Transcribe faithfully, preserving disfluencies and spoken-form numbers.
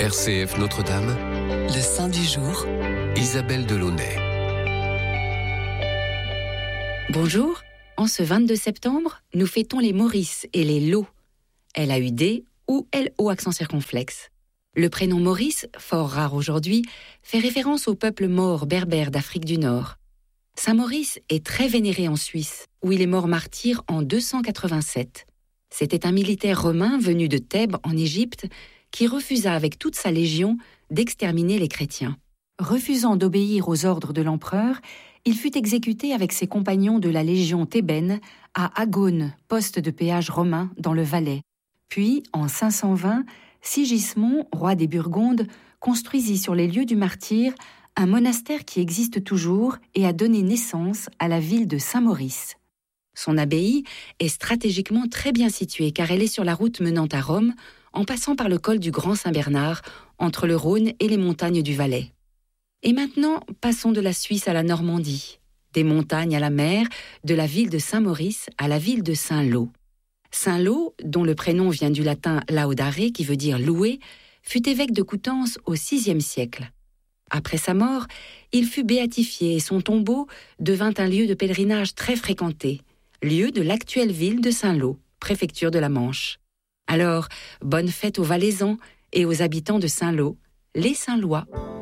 R C F Notre-Dame, le saint du jour, Isabelle Delaunay. Bonjour, en ce vingt-deux septembre, nous fêtons les Maurice et les Lo. L A U D ou L O accent circonflexe. Le prénom Maurice, fort rare aujourd'hui, fait référence au peuple maure berbère d'Afrique du Nord. Saint Maurice est très vénéré en Suisse, où il est mort martyr en deux cent quatre-vingt-sept. C'était un militaire romain venu de Thèbes en Égypte qui refusa avec toute sa légion d'exterminer les chrétiens. Refusant d'obéir aux ordres de l'empereur, il fut exécuté avec ses compagnons de la légion thébaine à Agone, poste de péage romain dans le Valais. Puis, en cinq cent vingt, Sigismond, roi des Burgondes, construisit sur les lieux du martyre un monastère qui existe toujours et a donné naissance à la ville de Saint-Maurice. Son abbaye est stratégiquement très bien située car elle est sur la route menant à Rome, en passant par le col du Grand Saint-Bernard, entre le Rhône et les montagnes du Valais. Et maintenant, passons de la Suisse à la Normandie, des montagnes à la mer, de la ville de Saint-Maurice à la ville de Saint-Lô. Saint-Lô, dont le prénom vient du latin laudare, qui veut dire louer, fut évêque de Coutances au sixième siècle. Après sa mort, il fut béatifié et son tombeau devint un lieu de pèlerinage très fréquenté, lieu de l'actuelle ville de Saint-Lô, préfecture de la Manche. Alors, bonne fête aux Valaisans et aux habitants de Saint-Lô, les Saint-Lois.